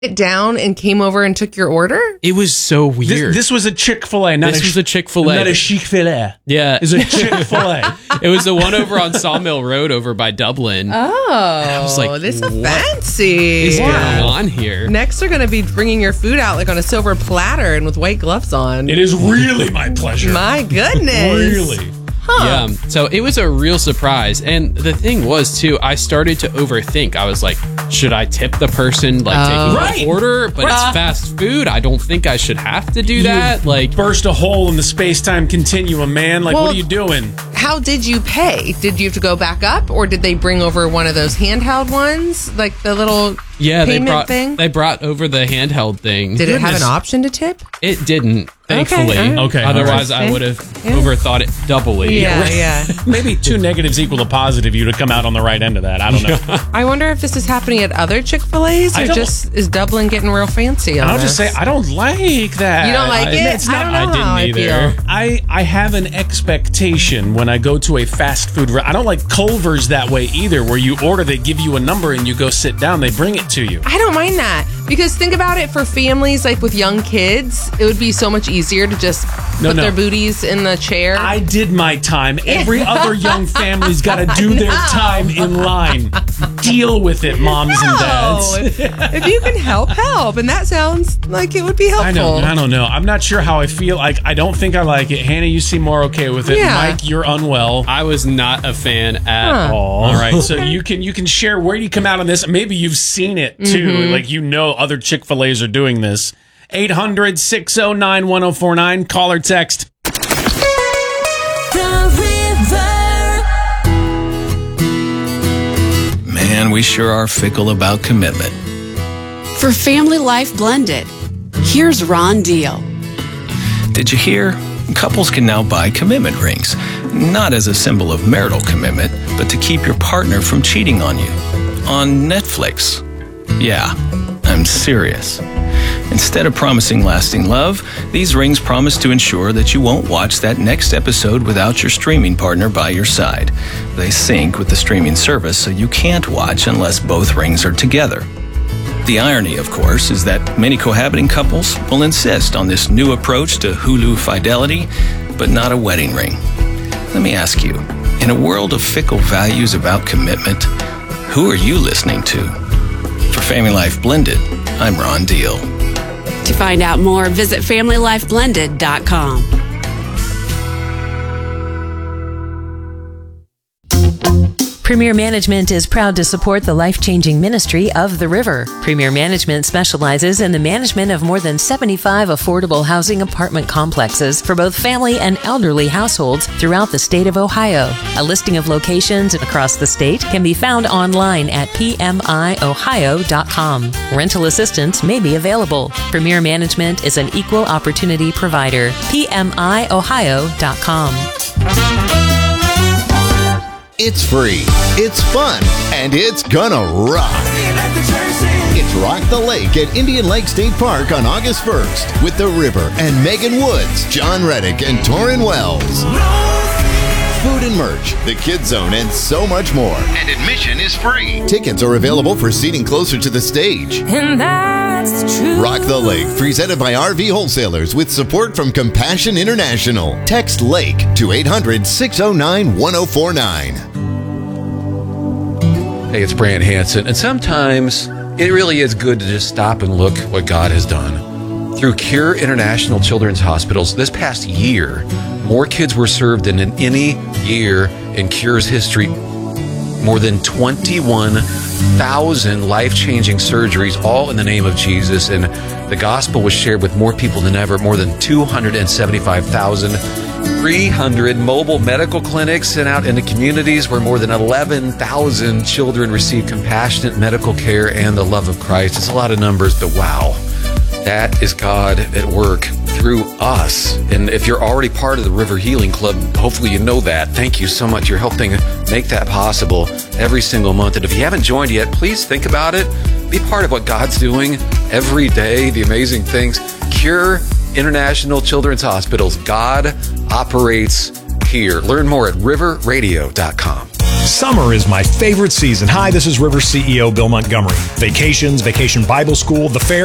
it down and came over and took your order? It was so weird. This was a Chick-fil-A. This was a Chick-fil-A. Not a Chick-fil-A. Yeah. It's a Chick-fil-A. It was the one over on Sawmill Road over by Dublin. Oh, I was like, this is what fancy. is going on here? Next, they're going to be bringing your food out like on a silver platter and with white gloves on. It is really my pleasure. My goodness. Really. Yeah, so it was a real surprise. And the thing was, too, I started to overthink. I was like, should I tip the person taking the order? But it's fast food. I don't think I should have to do that. Like, burst a hole in the space-time continuum, man. Like, Well, what are you doing? How did you pay? Did you have to go back up, or did they bring over one of those handheld ones, like the little payment thing? They brought over the handheld thing. Did it have an option to tip? It didn't, thankfully. Okay. Otherwise, I would have overthought it doubly. Yeah. Maybe two negatives equal a positive. You'd have come out on the right end of that. I don't know. I wonder if this is happening at other Chick-fil-A's, or just is Dublin getting real fancy on I'll this? just say I don't like that. You don't like it? It's not. I don't know how I feel. I have an expectation when I go to a fast food. I don't like Culver's that way either, where you order, they give you a number, and you go sit down. They bring it to you. I don't mind that, because think about it, for families like with young kids, it would be so much easier to just put their booties in the chair. I did my time. Every other young family's got to do their time in line. Deal with it, moms and dads. If you can help. And that sounds like it would be helpful. I don't know. I'm not sure how I feel. I don't think I like it. Hannah, you seem more okay with it. Yeah. Mike, you're unwell. I was not a fan at all. All right, so you can share where you come out on this. Maybe you've seen it too. Mm-hmm. Like, other Chick-fil-A's are doing this. 800-609-1049. Call or text. Man, we sure are fickle about commitment. For Family Life Blended, here's Ron Deal. Did you hear? Couples can now buy commitment rings, not as a symbol of marital commitment, but to keep your partner from cheating on you. On Netflix. Yeah, I'm serious. Instead of promising lasting love, these rings promise to ensure that you won't watch that next episode without your streaming partner by your side. They sync with the streaming service, so you can't watch unless both rings are together. The irony, of course, is that many cohabiting couples will insist on this new approach to Hulu fidelity, but not a wedding ring. Let me ask you, in a world of fickle values about commitment, who are you listening to? For Family Life Blended, I'm Ron Deal. To find out more, visit FamilyLifeBlended.com. Premier Management is proud to support the life-changing ministry of The River. Premier Management specializes in the management of more than 75 affordable housing apartment complexes for both family and elderly households throughout the state of Ohio. A listing of locations across the state can be found online at pmiohio.com. Rental assistance may be available. Premier Management is an equal opportunity provider. pmiohio.com. It's free, it's fun, and it's gonna rock. It's Rock the Lake at Indian Lake State Park on August 1st with The River and Megan Woods, John Reddick, and Torrin Wells. Food and merch, the Kids Zone, and so much more. And admission is free. Tickets are available for seating closer to the stage. And that's the truth. Rock the Lake, presented by RV Wholesalers with support from Compassion International. Text LAKE to 800-609-1049. Hey, it's Brant Hansen, and sometimes it really is good to just stop and look what God has done. Through Cure International Children's Hospitals, this past year, more kids were served than in any year in Cure's history. More than 21,000 life-changing surgeries, all in the name of Jesus, and the gospel was shared with more people than ever. More than 275,300 mobile medical clinics sent out into communities where more than 11,000 children receive compassionate medical care and the love of Christ. It's a lot of numbers, but wow. That is God at work through us. And if you're already part of the River Healing Club, hopefully you know that. Thank you so much. You're helping make that possible every single month. And if you haven't joined yet, please think about it. Be part of what God's doing every day, the amazing things. Cure International Children's Hospitals. God operates here. Learn more at riverradio.com. Summer is my favorite season. Hi, this is River CEO Bill Montgomery. Vacations, Vacation Bible School, the fair,